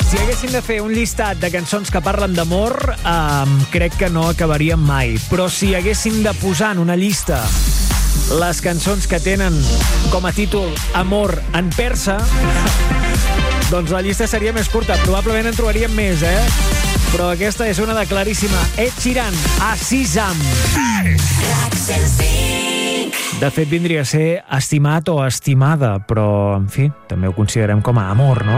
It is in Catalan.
Si haguéssim de fer un llistat de cançons que parlen d'amor, crec que no acabaríem mai. Però si haguéssim de posar en una llista les cançons que tenen com a títol Amor en persa, doncs la llista seria més curta. Probablement en trobaríem més, Però aquesta és una de claríssima. Ed Sheeran, Azizam. De fet, vindria a ser estimat o estimada, però, en fi, també ho considerem com a amor, no?